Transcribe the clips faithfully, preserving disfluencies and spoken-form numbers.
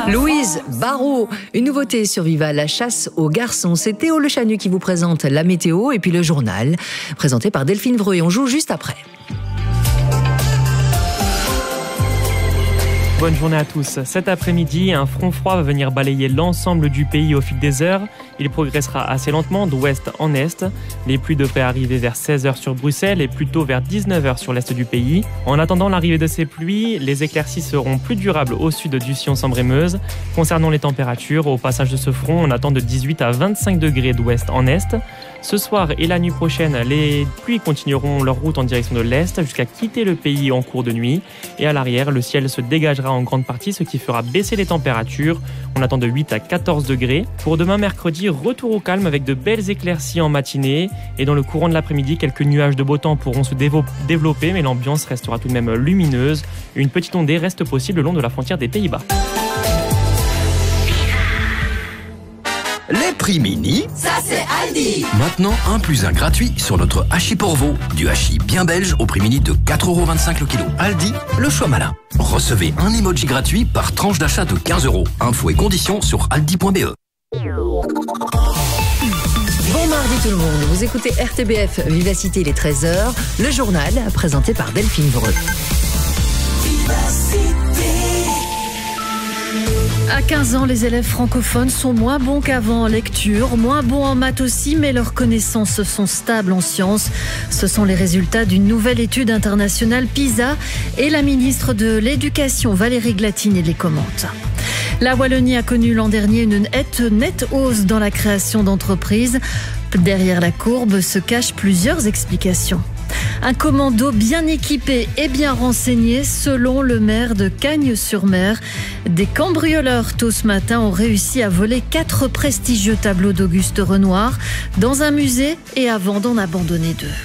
Louise Barrault, une nouveauté sur Viva, la chasse aux garçons. C'est Théo Le Chanu qui vous présente la météo et puis le journal, présenté par Delphine Vreux. Et on joue juste après. Bonne journée à tous. Cet après-midi, un front froid va venir balayer l'ensemble du pays au fil des heures. Il progressera assez lentement d'ouest en est. Les pluies devraient arriver vers seize heures sur Bruxelles et plutôt vers dix-neuf heures sur l'est du pays. En attendant l'arrivée de ces pluies, les éclaircies seront plus durables au sud du sillon Sambre-et-Meuse. Concernant les températures, au passage de ce front, on attend de dix-huit à vingt-cinq degrés d'ouest en est. Ce soir et la nuit prochaine, les pluies continueront leur route en direction de l'est jusqu'à quitter le pays en cours de nuit. Et à l'arrière, le ciel se dégagera en grande partie, ce qui fera baisser les températures. On attend de huit à quatorze degrés. Pour demain mercredi, retour au calme avec de belles éclaircies en matinée. Et dans le courant de l'après-midi, quelques nuages de beau temps pourront se dévo- développer, mais l'ambiance restera tout de même lumineuse. Une petite ondée reste possible le long de la frontière des Pays-Bas. Les prix mini, ça c'est Aldi. Maintenant un plus un gratuit sur notre hachis pour veau. Du hachis bien belge au prix mini de quatre euros vingt-cinq le kilo. Aldi, le choix malin. Recevez un emoji gratuit par tranche d'achat de quinze euros. Infos et conditions sur aldi point b e. Bon mardi tout le monde, vous écoutez R T B F Vivacité, il est treize heures. Le journal présenté par Delphine Vreux. À quinze ans, les élèves francophones sont moins bons qu'avant en lecture, moins bons en maths aussi, mais leurs connaissances sont stables en sciences. Ce sont les résultats d'une nouvelle étude internationale PISA et la ministre de l'Éducation, Valérie Glatini, les commente. La Wallonie a connu l'an dernier une nette, nette hausse dans la création d'entreprises. Derrière la courbe se cachent plusieurs explications. Un commando bien équipé et bien renseigné, selon le maire de Cagnes-sur-Mer. Des cambrioleurs tôt ce matin ont réussi à voler quatre prestigieux tableaux d'Auguste Renoir dans un musée et avant d'en abandonner deux.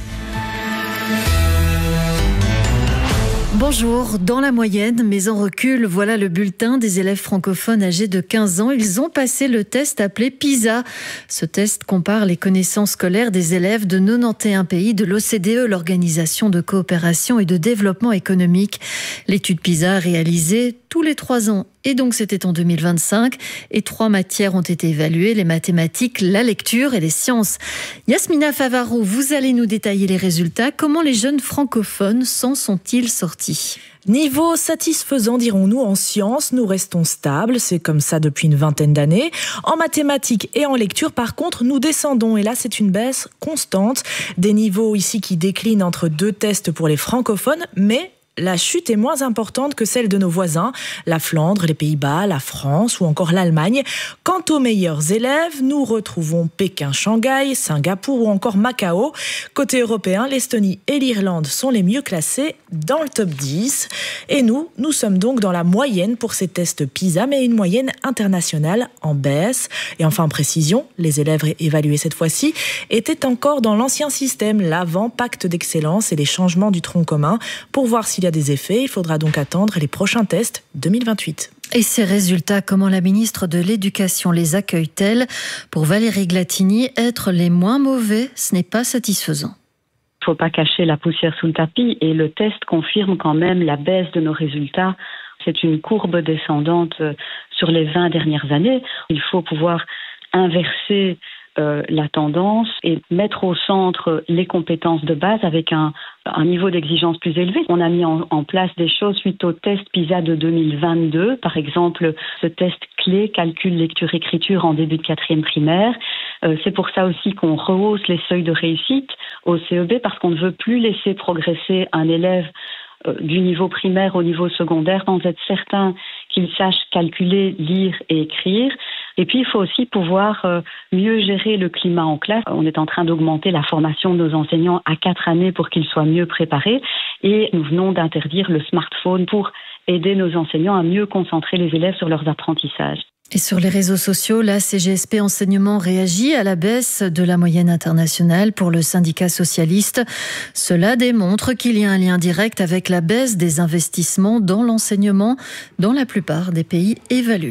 Bonjour, dans la moyenne, mais en recul, voilà le bulletin des élèves francophones âgés de quinze ans. Ils ont passé le test appelé PISA. Ce test compare les connaissances scolaires des élèves de quatre-vingt-onze pays de l'O C D E, l'Organisation de coopération et de développement économique. L'étude PISA réalisée tous les trois ans. Et donc c'était en deux mille vingt-cinq et trois matières ont été évaluées, les mathématiques, la lecture et les sciences. Yasmina Favaro, vous allez nous détailler les résultats. Comment les jeunes francophones s'en sont-ils sortis ? Niveau satisfaisant, dirons-nous, en sciences, nous restons stables, c'est comme ça depuis une vingtaine d'années. En mathématiques et en lecture, par contre, nous descendons, et là c'est une baisse constante. Des niveaux ici qui déclinent entre deux tests pour les francophones, mais la chute est moins importante que celle de nos voisins, la Flandre, les Pays-Bas, la France ou encore l'Allemagne. Quant aux meilleurs élèves, nous retrouvons Pékin, Shanghai, Singapour ou encore Macao. Côté européen, l'Estonie et l'Irlande sont les mieux classés dans le top dix. Et nous, nous sommes donc dans la moyenne pour ces tests PISA, mais une moyenne internationale en baisse. Et enfin, précision, les élèves évalués cette fois-ci étaient encore dans l'ancien système, l'avant pacte d'excellence et les changements du tronc commun. Pour voir s'il y a des effets, il faudra donc attendre les prochains tests deux mille vingt-huit. Et ces résultats, comment la ministre de l'Éducation les accueille-t-elle ? Pour Valérie Glatini, être les moins mauvais, ce n'est pas satisfaisant. Il ne faut pas cacher la poussière sous le tapis et le test confirme quand même la baisse de nos résultats. C'est une courbe descendante sur les vingt dernières années. Il faut pouvoir inverser Euh, la tendance et mettre au centre les compétences de base avec un, un niveau d'exigence plus élevé. On a mis en, en place des choses suite au test PISA de deux mille vingt-deux. Par exemple, ce test clé, calcul, lecture, écriture en début de quatrième primaire. Euh, c'est pour ça aussi qu'on rehausse les seuils de réussite au C E B parce qu'on ne veut plus laisser progresser un élève euh, du niveau primaire au niveau secondaire sans être certain qu'il sache calculer, lire et écrire. Et puis, il faut aussi pouvoir euh, mieux gérer le climat en classe. On est en train d'augmenter la formation de nos enseignants à quatre années pour qu'ils soient mieux préparés. Et nous venons d'interdire le smartphone pour aider nos enseignants à mieux concentrer les élèves sur leurs apprentissages. Et sur les réseaux sociaux, la C G S P Enseignement réagit à la baisse de la moyenne internationale pour le syndicat socialiste. Cela démontre qu'il y a un lien direct avec la baisse des investissements dans l'enseignement dans la plupart des pays évalués.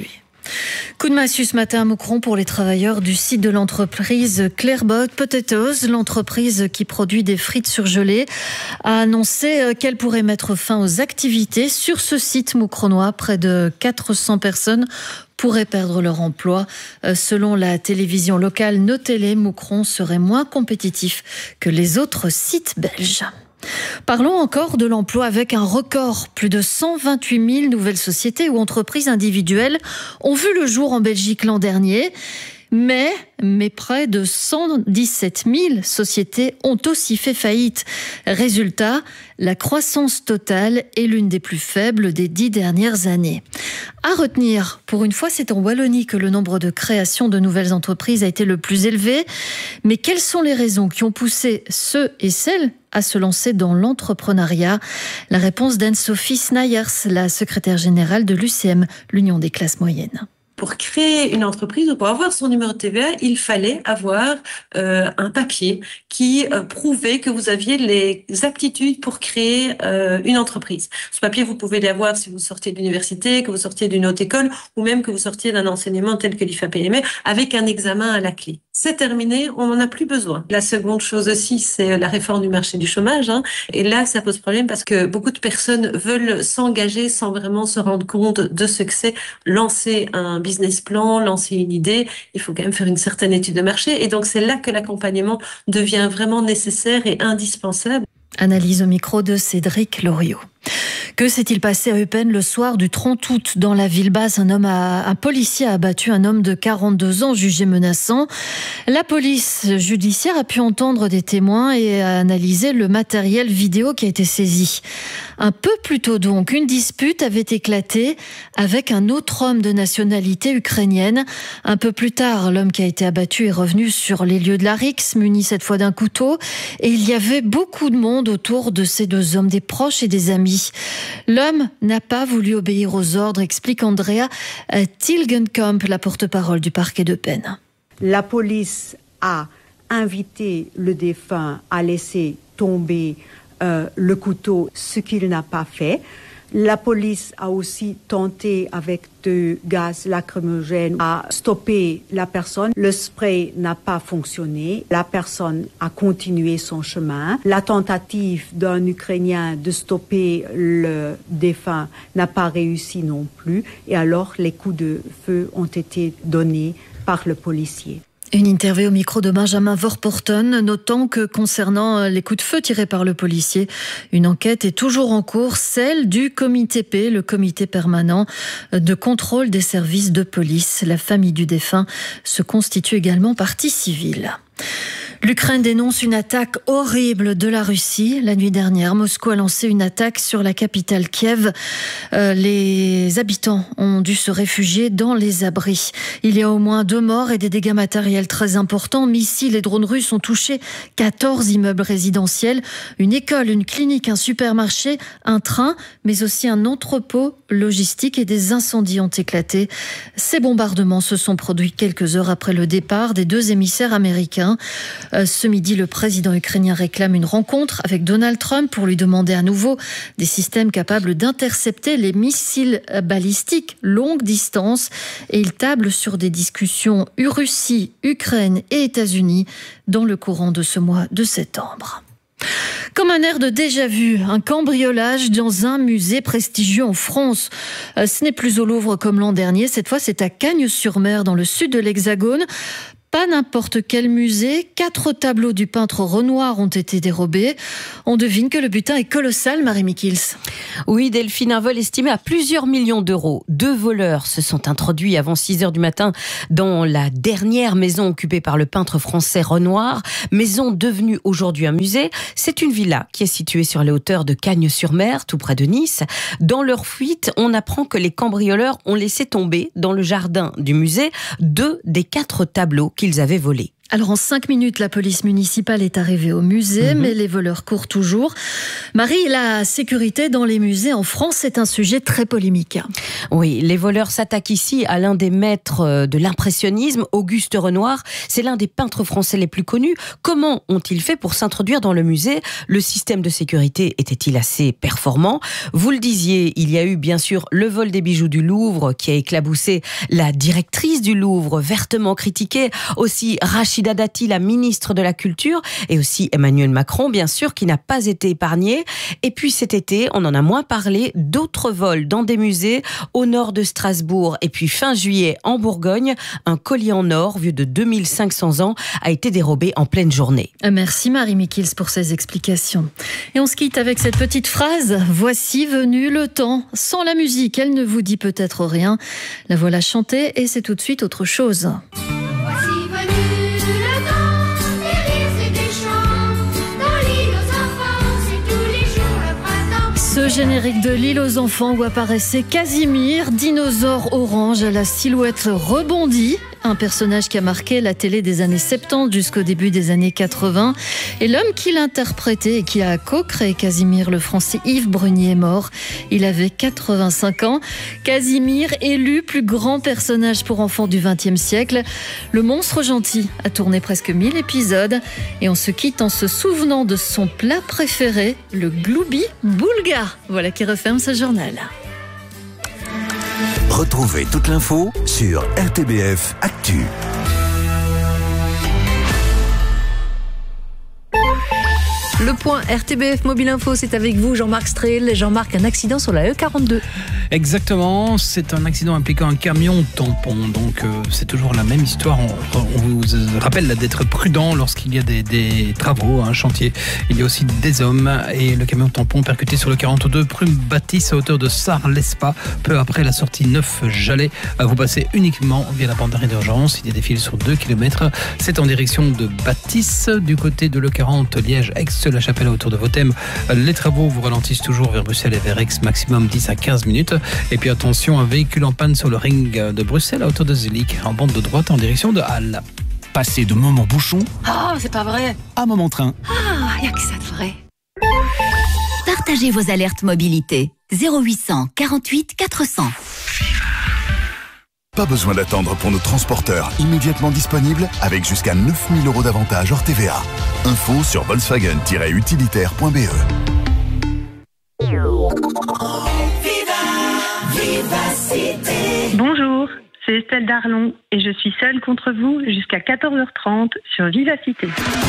Coup de massue ce matin à Moucron pour les travailleurs du site de l'entreprise Clairbot Potatoes. L'entreprise qui produit des frites surgelées a annoncé qu'elle pourrait mettre fin aux activités sur ce site moucronois. Près de quatre cents personnes pourraient perdre leur emploi. Selon la télévision locale Nos Télé, Moucron serait moins compétitif que les autres sites belges. Parlons encore de l'emploi avec un record. Plus de cent vingt-huit mille nouvelles sociétés ou entreprises individuelles ont vu le jour en Belgique l'an dernier. Mais, mais près de cent dix-sept mille sociétés ont aussi fait faillite. Résultat, la croissance totale est l'une des plus faibles des dix dernières années. À retenir, pour une fois, c'est en Wallonie que le nombre de créations de nouvelles entreprises a été le plus élevé. Mais quelles sont les raisons qui ont poussé ceux et celles à se lancer dans l'entrepreneuriat? La réponse d'Anne-Sophie Snayers, la secrétaire générale de l'U C M, l'Union des classes moyennes. Pour créer une entreprise ou pour avoir son numéro de T V A, il fallait avoir euh, un papier qui euh, prouvait que vous aviez les aptitudes pour créer euh, une entreprise. Ce papier, vous pouvez l'avoir si vous sortez de l'université, que vous sortiez d'une haute école ou même que vous sortiez d'un enseignement tel que l'I F A P M E avec un examen à la clé. C'est terminé, on n'en a plus besoin. La seconde chose aussi, c'est la réforme du marché du chômage. Hein. Et là, ça pose problème parce que beaucoup de personnes veulent s'engager sans vraiment se rendre compte de ce que c'est lancer un business plan, lancer une idée. Il faut quand même faire une certaine étude de marché. Et donc, c'est là que l'accompagnement devient vraiment nécessaire et indispensable. Analyse au micro de Cédric Loriot. Que s'est-il passé à Eupen le soir du trente août dans la ville basse? Un homme a, un policier a abattu un homme de quarante-deux ans jugé menaçant. La police judiciaire a pu entendre des témoins et a analysé le matériel vidéo qui a été saisi. Un peu plus tôt donc, une dispute avait éclaté avec un autre homme de nationalité ukrainienne. Un peu plus tard, l'homme qui a été abattu est revenu sur les lieux de la rixe, muni cette fois d'un couteau. Et il y avait beaucoup de monde autour de ces deux hommes, des proches et des amis. L'homme n'a pas voulu obéir aux ordres, explique Andrea Tilgenkamp, la porte-parole du parquet d'Eupen. La police a invité le défunt à laisser tomber euh, le couteau, ce qu'il n'a pas fait. La police a aussi tenté avec de gaz lacrymogène à stopper la personne. Le spray n'a pas fonctionné. La personne a continué son chemin. La tentative d'un Ukrainien de stopper le défunt n'a pas réussi non plus. Et alors, les coups de feu ont été donnés par le policier. Une interview au micro de Benjamin Vorporten, notant que concernant les coups de feu tirés par le policier, une enquête est toujours en cours, celle du comité P, le comité permanent de contrôle des services de police. La famille du défunt se constitue également partie civile. L'Ukraine dénonce une attaque horrible de la Russie. La nuit dernière, Moscou a lancé une attaque sur la capitale Kiev. Euh, les habitants ont dû se réfugier dans les abris. Il y a au moins deux morts et des dégâts matériels très importants. Missiles et drones russes ont touché quatorze immeubles résidentiels, une école, une clinique, un supermarché, un train, mais aussi un entrepôt logistique et des incendies ont éclaté. Ces bombardements se sont produits quelques heures après le départ des deux émissaires américains. Ce midi, le président ukrainien réclame une rencontre avec Donald Trump pour lui demander à nouveau des systèmes capables d'intercepter les missiles balistiques longue distance. Et il table sur des discussions Russie, Ukraine et États-Unis dans le courant de ce mois de septembre. Comme un air de déjà-vu, un cambriolage dans un musée prestigieux en France. Ce n'est plus au Louvre comme l'an dernier, cette fois c'est à Cagnes-sur-Mer dans le sud de l'Hexagone. Pas n'importe quel musée, quatre tableaux du peintre Renoir ont été dérobés. On devine que le butin est colossal, Marie Mikils. Oui, Delphine, un vol estimé à plusieurs millions d'euros. Deux voleurs se sont introduits avant six heures du matin dans la dernière maison occupée par le peintre français Renoir, maison devenue aujourd'hui un musée. C'est une villa qui est située sur les hauteurs de Cagnes-sur-Mer, tout près de Nice. Dans leur fuite, on apprend que les cambrioleurs ont laissé tomber dans le jardin du musée deux des quatre tableaux qu'ils avaient volés. Alors en cinq minutes, la police municipale est arrivée au musée, mmh. mais les voleurs courent toujours. Marie, la sécurité dans les musées en France, c'est un sujet très polémique. Oui, les voleurs s'attaquent ici à l'un des maîtres de l'impressionnisme, Auguste Renoir. C'est l'un des peintres français les plus connus. Comment ont-ils fait pour s'introduire dans le musée ? Le système de sécurité était-il assez performant ? Vous le disiez, il y a eu bien sûr le vol des bijoux du Louvre qui a éclaboussé la directrice du Louvre, vertement critiquée. Aussi Rachida Dati, la ministre de la Culture, et aussi Emmanuel Macron, bien sûr, qui n'a pas été épargné. Et puis cet été, on en a moins parlé, d'autres vols dans des musées au nord de Strasbourg. Et puis fin juillet, en Bourgogne, un collier en or, vieux de deux mille cinq cents ans, a été dérobé en pleine journée. Merci Marie Mikils pour ces explications. Et on se quitte avec cette petite phrase. Voici venu le temps. Sans la musique, elle ne vous dit peut-être rien. La voilà chantée et c'est tout de suite autre chose. Ce générique de l'île aux enfants où apparaissait Casimir, dinosaure orange à la silhouette rebondie. Un personnage qui a marqué la télé des années soixante-dix jusqu'au début des années quatre-vingts. Et l'homme qui l'interprétait et qui a co-créé Casimir, le français Yves Brunier, est mort. Il avait quatre-vingt-cinq ans. Casimir, élu plus grand personnage pour enfants du vingtième siècle. Le monstre gentil a tourné presque mille épisodes. Et on se quitte en se souvenant de son plat préféré, le gloubi boulga. Voilà qui referme ce journal. Retrouvez toute l'info sur R T B F Actu. Le point R T B F Mobile Info, c'est avec vous Jean-Marc Strehl. Jean-Marc, un accident sur la E quarante-deux. Exactement, c'est un accident impliquant un camion tampon. Donc euh, c'est toujours la même histoire. On, on vous rappelle d'être prudent lorsqu'il y a des, des travaux, un chantier. Il y a aussi des hommes et le camion tampon percuté sur le quarante-deux Prüm Bâtisse à hauteur de Sars-Lespa, peu après la sortie neuf Jalais. Vous passez uniquement via la bande d'arrêt d'urgence. Il y a des files sur deux kilomètres. C'est en direction de Bâtisse, du côté de l'E quarante Liège-Aix-la-Chapelle à hauteur de Vauthem. Les travaux vous ralentissent toujours vers Bruxelles et vers Aix, maximum dix à quinze minutes. Et puis attention, un véhicule en panne sur le ring de Bruxelles à hauteur de Zulik, en bande de droite en direction de Halle. Passez de moment bouchon Ah, oh, c'est pas vrai. à moment train. Ah, y a que ça de vrai. Partagez vos alertes mobilité. zéro huit cent quarante-huit quatre cents. Pas besoin d'attendre pour nos transporteurs immédiatement disponibles avec jusqu'à neuf mille euros d'avantage hors T V A. Info sur volkswagen tiret utilitaire point b e. Bonjour, c'est Estelle Darlon et je suis seule contre vous jusqu'à quatorze heures trente sur Vivacité.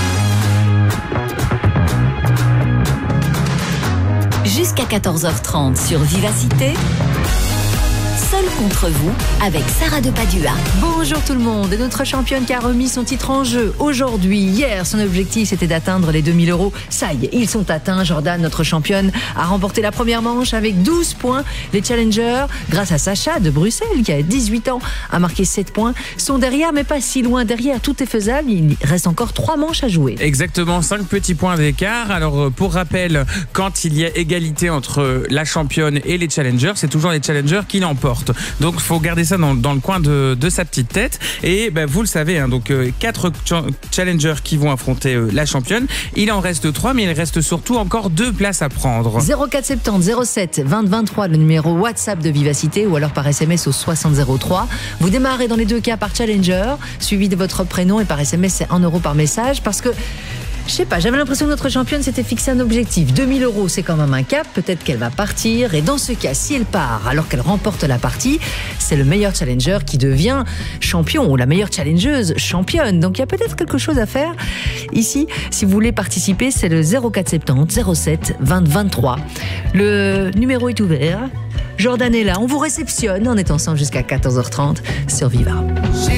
Jusqu'à quatorze heures trente sur Vivacité. Seul contre vous avec Sarah de Padua. Bonjour tout le monde. Et notre championne qui a remis son titre en jeu aujourd'hui. Hier, son objectif c'était d'atteindre les deux mille euros. Ça y est, ils sont atteints. Jordan, notre championne, a remporté la première manche avec douze points. Les challengers, grâce à Sacha de Bruxelles, qui a dix-huit ans, a marqué sept points, sont derrière, mais pas si loin derrière. Tout est faisable. Il reste encore trois manches à jouer. Exactement, cinq petits points d'écart. Alors, pour rappel, quand il y a égalité entre la championne et les challengers, c'est toujours les challengers qui l'emportent. Donc il faut garder ça dans, dans le coin de, de sa petite tête. Et ben, vous le savez, hein, donc euh, quatre ch- challengers qui vont affronter euh, la championne. Il en reste trois, mais il reste surtout encore deux places à prendre. zéro quatre soixante-dix zéro sept vingt vingt-trois, le numéro WhatsApp de Vivacité, ou alors par S M S au soixante zéro trois. Vous démarrez dans les deux cas par challenger, suivi de votre prénom, et par S M S c'est un euro par message, parce que je sais pas, j'avais l'impression que notre championne s'était fixé un objectif. deux mille euros, c'est quand même un cap. Peut-être qu'elle va partir. Et dans ce cas, si elle part alors qu'elle remporte la partie, c'est le meilleur challenger qui devient champion, ou la meilleure challengeuse championne. Donc il y a peut-être quelque chose à faire. Ici, si vous voulez participer, c'est le zéro quatre soixante-dix zéro sept vingt vingt-trois. Le numéro est ouvert. Jordan est là. On vous réceptionne. On est ensemble jusqu'à quatorze heures trente sur Viva.